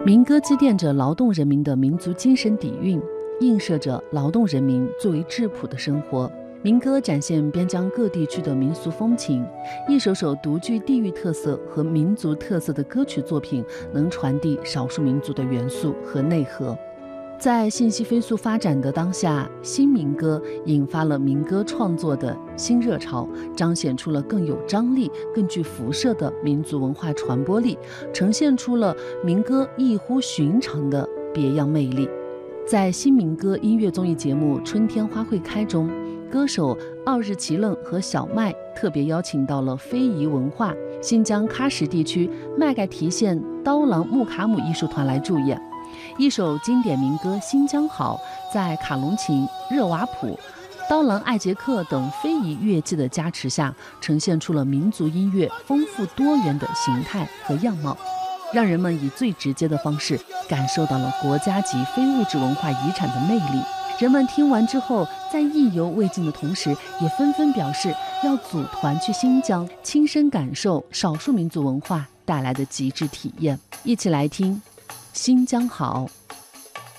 民歌积淀着劳动人民的民族精神底蕴，映射着劳动人民最为质朴的生活。民歌展现边疆各地区的民俗风情，一首首独具地域特色和民族特色的歌曲作品，能传递少数民族的元素和内核。在信息飞速发展的当下，新民歌引发了民歌创作的新热潮，彰显出了更有张力、更具辐射的民族文化传播力，呈现出了民歌异乎寻常的别样魅力。在新民歌音乐综艺节目《春天花会开》中，歌手奥日奇楞和小麦特别邀请到了非遗文化新疆喀什地区麦盖提县刀郎木卡姆艺术团来助演。一首经典民歌《新疆好》在卡隆琴、热瓦普、刀郎、艾杰克等非遗乐器的加持下，呈现出了民族音乐丰富多元的形态和样貌，让人们以最直接的方式感受到了国家级非物质文化遗产的魅力。人们听完之后，在意犹未尽的同时，也纷纷表示要组团去新疆，亲身感受少数民族文化带来的极致体验。一起来听《新疆好》。